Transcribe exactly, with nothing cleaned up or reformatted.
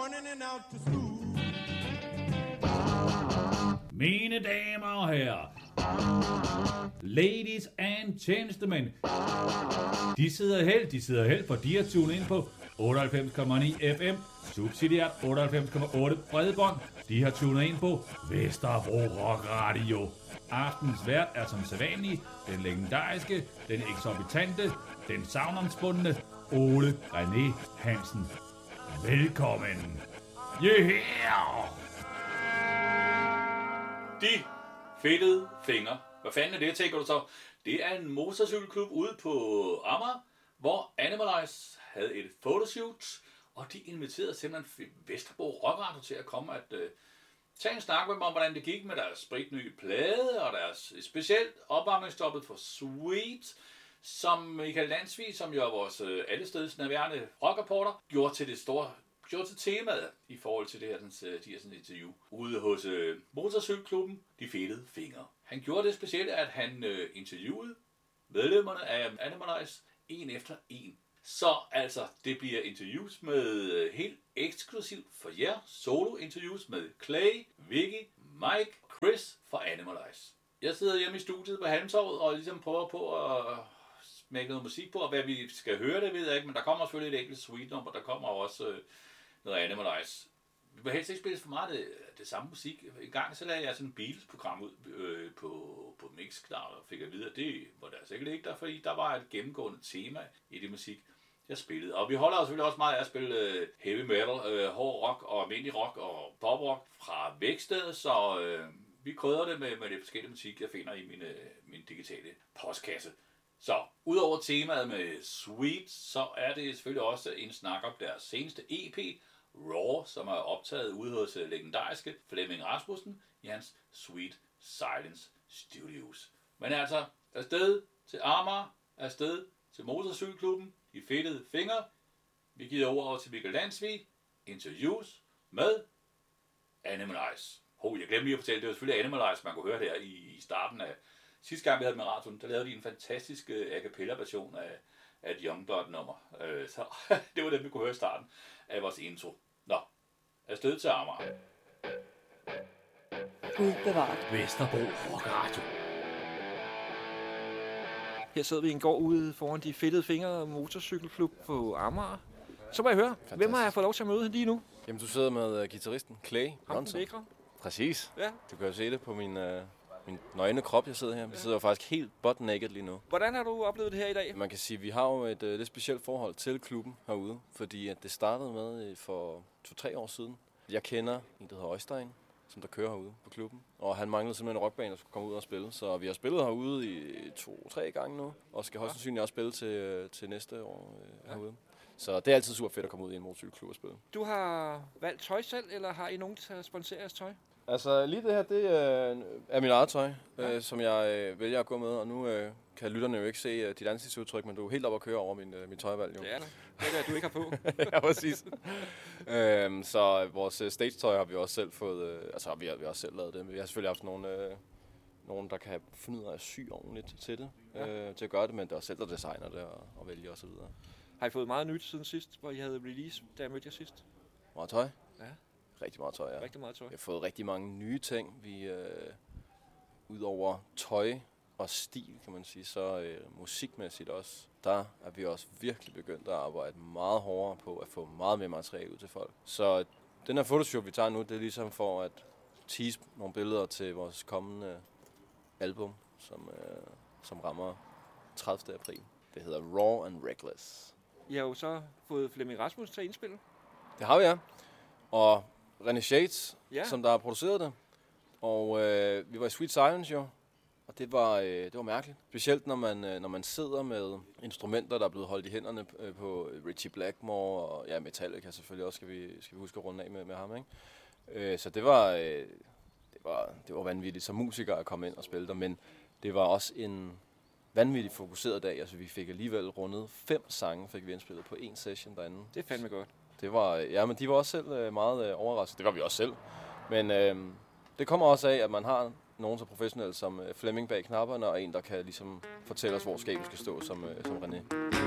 morning and out to school. Mine damer og herrer, ladies and gentlemen, de sidder helt, de sidder helt, for de er tunet ind på otteoghalvfems komma ni F M, subsidiært otteoghalvfems komma otte bredbånd. De har tunet ind på Vesterbro Rock Radio. Aftens vært er som sædvanlig den legendariske, den eksorbitante, den savnomsbundne Ole René Hansen. Velkommen. Yeah! De fedtede fingre. Hvad fanden er det, tænker du så? Det er en motorcykelklub ude på Amager, hvor Animalize havde et photoshoot, og de inviterede simpelthen Vesterbro Rock Radio til at komme at uh, tage en snak med dem om, hvordan det gik med deres spritnye plade, og deres specielt opvarmningsstoppet for Sweet, som Michael Landsvig, som jo er vores uh, allesteds nærværende rockreporter, gjorde til det store gjorde til temaet i forhold til det her sådan, de her sådan interview ude hos øh, motorcykelklubben De Fedtede Fingre. Han gjorde det specielt, at han øh, interviewede medlemmerne af Animalize en efter en. Så altså, det bliver interviews med øh, helt eksklusivt for jer, solo-interviews med Clay, Vicky, Mike, Chris fra Animalize. Jeg sidder hjemme i studiet på Halmtorvet og ligesom prøver på at smække noget musik på, og hvad vi skal høre, det ved jeg ikke, men der kommer selvfølgelig et enkelt sweet-nummer, der kommer også øh, noget Animalize. Vi vil helst ikke spille for meget det, det samme musik. En gang så lagde jeg sådan et Beatles-program ud øh, på, på Mixcloud, og fik at vide, at det var der sikkert ikke der, fordi der var et gennemgående tema i det musik, jeg spillede. Og vi holder selvfølgelig også meget af at spille øh, heavy metal, øh, hård rock og almindelig rock og pop rock fra vækstedet, så øh, vi krydder det med, med det forskellige musik, jeg finder i min, øh, min digitale postkasse. Så, udover temaet med Sweet, så er det selvfølgelig også en snak om deres seneste E P, Raw, som er optaget ude hos legendariske Flemming Rasmussen i hans Sweet Silence Studios. Men altså, afsted til Amager, afsted til motorcykelklubben, De Fedtede Fingre. Vi giver ordet over til Michael Landsvig, interviews med Animalize. Hov, jeg glemte lige at fortælle, det var selvfølgelig Animalize, man kunne høre her i starten af sidste gang vi havde med radioen, der lavede de en fantastisk uh, a cappella version af, af et Youngblood-nummer. Uh, så det var det, vi kunne høre i starten af vores intro. Nå, afsted til Amager. Gud bevaret. Vesterbro Rock Radio. Her sidder vi en gård ude foran De Fedtede Fingre motorcykelklub på Amager. Så må jeg høre, fantastisk. Hvem har jeg fået lov til at møde lige nu? Jamen, du sidder med uh, guitaristen Clay Jonsson. Præcis. Ja. Du kan jo se det på min... Uh... Min nøgne krop, jeg sidder her. Vi sidder jo faktisk helt butt naked lige nu. Hvordan har du oplevet det her i dag? Man kan sige, at vi har jo et uh, lidt specielt forhold til klubben herude, fordi at det startede med uh, for to-tre år siden. Jeg kender en, der hedder Øjstein, som der kører herude på klubben. Og han manglede simpelthen en rockband, der skulle komme ud og spille. Så vi har spillet herude i to-tre gange nu, og skal højst sandsynligt også spille til, uh, til næste år uh, herude. Så det er altid super fedt at komme ud i en motorcykelklub og spille. Du har valgt tøj selv, eller har I nogen til at sponsere jeres tøj? Altså lige det her, det øh, er mit eget tøj, øh, som jeg øh, vælger at gå med, og nu øh, kan lytterne jo ikke se øh, dit ansigtsudtryk, men du er helt oppe at køre over min, øh, min tøjvalg. Jo. Det er det. Det er det, du ikke har på. Ja, præcis. øhm, så vores øh, stage-tøj har vi også selv fået, øh, altså vi har, vi har også selv lavet det, men vi har selvfølgelig haft nogle, øh, nogle der kan finde ud af at sy ordentligt til det, ja. øh, til at gøre det, men det er også selv, der designer det og, og vælger osv. Har I fået meget nyt siden sidst, hvor I havde release, da jeg mødte jer sidst? Meget tøj? Ja. Rigtig meget tøj, ja. Rigtig meget tøj. Vi har fået rigtig mange nye ting. Vi, øh, udover tøj og stil, kan man sige, så øh, musikmæssigt også, der er vi også virkelig begyndt at arbejde meget hårdere på at få meget mere materiale ud til folk. Så den her photoshoot, vi tager nu, det er ligesom for at tease nogle billeder til vores kommende album, som, øh, som rammer tredivte april. Det hedder Raw and Reckless. I har jo så fået Flemming Rasmussen til at indspille. Det har vi, ja. Og René Shades, ja. som der har produceret det. Og øh, vi var i Sweet Silence jo, og det var, øh, det var mærkeligt. Specielt når man, øh, når man sidder med instrumenter, der er blevet holdt i hænderne øh, på Richie Blackmore, og ja, Metallica selvfølgelig også, skal vi, skal vi huske at runde af med, med ham, ikke? Øh, så det var, øh, det, var, det var vanvittigt som musiker at komme ind og spille der, men det var også en vanvittigt fokuseret dag. Altså vi fik alligevel rundet fem sange, fik vi indspillet på en session derinde. Det er fandme godt. Det var, ja, men de var også selv meget øh, overrasket. Det var vi også selv. Men øh, det kommer også af, at man har nogen så professionelle som øh, Flemming bag knapperne, og en, der kan ligesom fortælle os, hvor skabet skal stå, som, øh, som René.